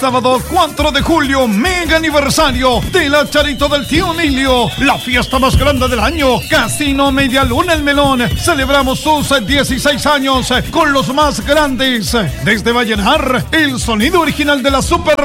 Sábado 4 de julio, mega aniversario de la Charito del Tío Nilio, la fiesta más grande del año. Casino Media Luna El Melón. Celebramos sus 16 años con los más grandes. Desde Vallenar, el sonido original de la Super